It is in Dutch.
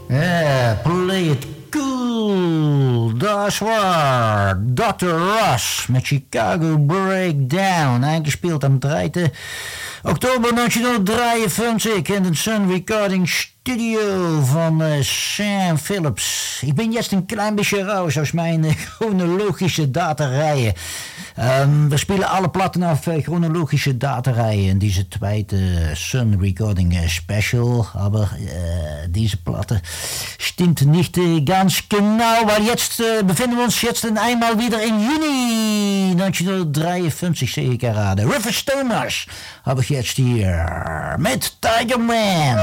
Play it cool, dat is waar. Dr. Ross met Chicago Breakdown. Eingespeeld am 3. oktober 1953 in de Sun Recording Studio van Sam Phillips. Ik ben jetzt een klein beetje raus aus mijn chronologische daterijen. We spelen alle platten af chronologische daterijen in deze tweede Sun Recording Special. Aber diese Platte stimmt nicht ganz genau, weil jetzt befinden wir uns jetzt einmal wieder in Juni 1953, sehe ich gerade. River Stoners habe ich jetzt hier mit Tiger Man.